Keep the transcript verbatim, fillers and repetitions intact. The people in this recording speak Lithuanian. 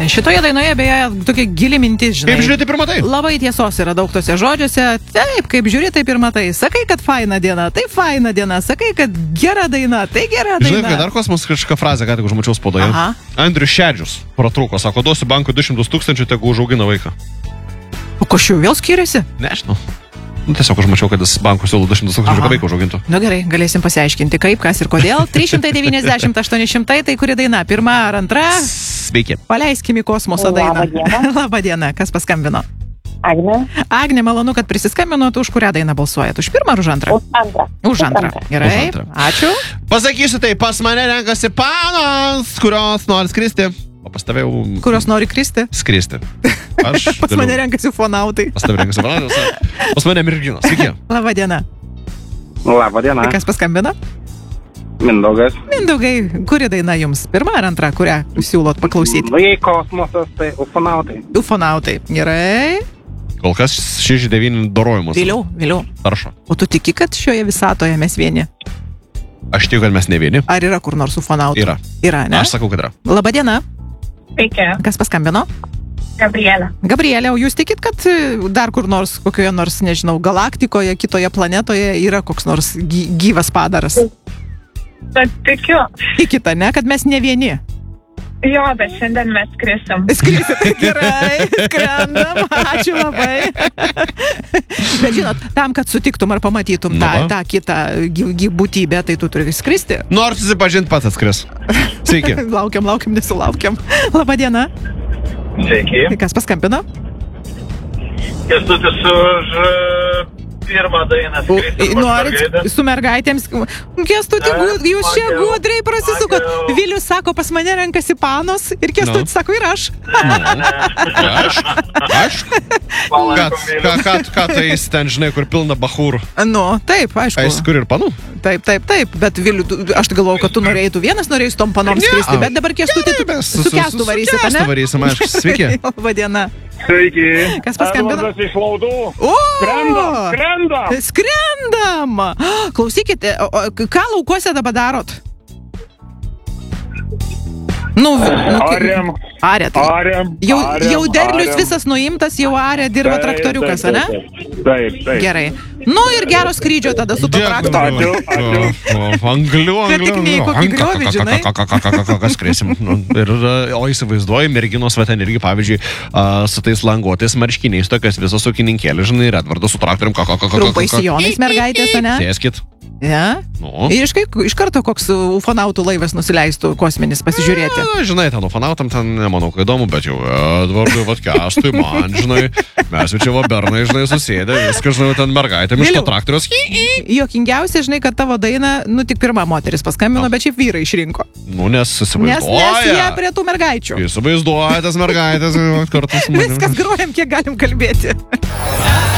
Šitoje dainoje beje tokia gili mintis, žinai. Kaip žiūri, taip ir matai. Labai tiesos yra daug tose žodžiuose. Taip, kaip žiūri, taip ir matai. Sakai, kad faina diena, tai faina diena. Sakai, kad gera daina, tai gera daina. Žinai, kad dar kosmos kažką frazę, ką tik užmačiau spaudoje. Aha. Andrius Šedžius pratrūko, sako, duosiu bankui du šimtus tūkstančių, tegu užaugina vaiką. O ko šių vėl skiriasi? Nežinau. Nu, tiesiog užmačiau, kad jis bankų siūlo du šimtus tūkstančių, kad vaiką užaugintų. Nu gerai, galėsim pasiaiškinti, kaip, kas ir kodėl. trys šimtai devyniasdešimt aštuoni šimtai, tai kuri daina? Pirma ar antra? Sveiki. Paleiskim į kosmoso dainą. Labą dieną. Labą dieną. Kas paskambino? Agnė. Agnė, malonu, kad prisiskambinot. Už kurią dainą balsuojat? Už pirmą ar už antrą? Už antrą. Už antrą. Gerai. Už antrą. Ačiū. Pasakysiu tai, pas mane renkasi panos, kurios nori skristi. O pas tave jau... Kurios nori kristi? Skristi. Aš Pas galiu- mane renkasi ufonautai. Pas tave renkasi panos. Pas mane merginos. Sveiki. Labą dieną. Labą dieną. Kas paskambino? Mindaugas. Mindaugai, kuri daina jums? Pirma ar antra, kurią siūlot paklausyti? Jei kosmosas, tai ufonautai. Ufonautai. Gerai. Kol kas šeši devyni dorojimus. Vėliau, vėliau. Taršo. O tu tiki, kad šioje visatoje mes vieni? Aš tikiu, kad mes ne vieni. Ar yra kur nors ufonautų? Yra. Yra, ne? Aš sakau, kad yra. Labą dieną. Sveiki. Kas paskambino? Gabrielė. Gabrielė, o jūs tikit, kad dar kur nors, kokioje nors, nežinau, galaktikoje, kitoje planetoje yra koks nors gy gyvas padaras? Bet tikiu. Tikite, ne? Kad mes ne vieni. Jo, bet šiandien mes skrisim. Skrisit, gerai, skrendam, ačiū labai. Bet žinot, tam, kad sutiktum ar pamatytum tą, Nu va. tą kitą gy gy būtybę, tai tu turi skristi. Nors susipažinti pats atskris. Sveiki. Laukiam, laukiam, nesulaukiam. Labą dieną. Sveiki. Kas paskambino? Kęstutis už pirmą dainą skristi. Norit su mergaitėms. Kęstuti, gud- jūs čia smagiau, gudriai prasisukot. smagiau. Vilius sako, pas mane renkasi panos ir Kęstutis Nu. sako, ir aš. Aš? Aš? Ką, ką, ką, ką tai jis ten, žinai, kur pilna bachūrų? Nu, taip, A jis aišku. kur ir panų? Taip, taip, taip. Bet Viliu, tu- aš tai galvojau, kad tu norėjai, tu vienas norėjai su tom panom Ne, skristi. a- Bet dabar Kęstuti, tu Mes su Kęstu varysit, Su ne? Kęstu varysim, aišku. Sveiki. Labą dieną. Sveiki. Kas paskambino? iš Laudų. O! Skrendam, skrendam. Skrendam! Klausykite, o, o, ką laukuose dabar darot? Nu, nu kai- Ariam, Arėt. ariam. Jau, ariam, jau derlius ariam. visas nuimtas, jau arė dirba Taip, traktoriukas, taip, ane? taip, Taip, taip. Gerai. Nu ir gero skrydžio tada su to traktoriu. Ačiū, ačiū. Anglių, Bet anglių. tik ne į kokį griovį, žinai. Kas skriesim. Ir, o įsivaizduoju, merginos va ten irgi, pavyzdžiui, a, su tais languotais marškiniais, tokias visos ūkininkėlės, žinai, ir Edvardas su traktorium. Trumpai sijonais mergaitės, ane? Sėskit. Ja? Nu. Ir iš, kai- iš karto koks ufonautų laivas nusileistų kosminis pasižiūrėti. Na, žinai, ten ufonautam ten nemanau, kad įdomu, bet jau Edvardui, vat Kęstui, man, žinai, mes jau čia va bernai, žinai, susėdę, viską, žinai, ten mergaitėm iš to Viliau. traktorius. Jokingiausia, žinai, kad tavo dainą, nu tik pirma moteris paskambino, bet šiaip vyrai išrinko. Nu, nes Nes, nes jie įsivaizduoja. prie tų mergaičių. Įsivaizduoja tas mergaitės kartu su manim. Viskas grojam, kiek galim kalbėti.